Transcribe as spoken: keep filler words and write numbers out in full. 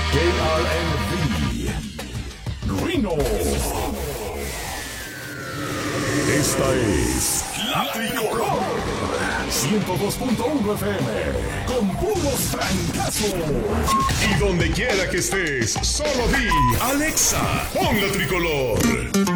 K R N V Rino. Esta es La Tricolor ciento dos punto uno F M con puros francazos. Y donde quiera que estés, solo di Alexa, pon La Tricolor.